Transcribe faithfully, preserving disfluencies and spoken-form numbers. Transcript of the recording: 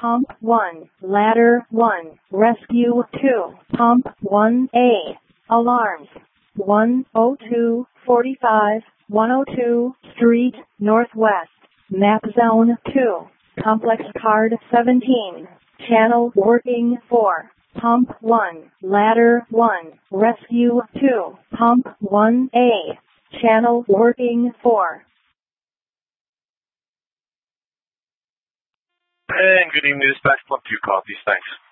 Pump one, Ladder one, Rescue two, Pump one A, Alarms, one oh two, forty-five, one oh two Street, Northwest, Map Zone two, Complex Card seventeen, Channel Working four, Pump one, Ladder one, Rescue two, Pump one A, Channel Working four. And good evening, dispatch, pump two copies, thanks.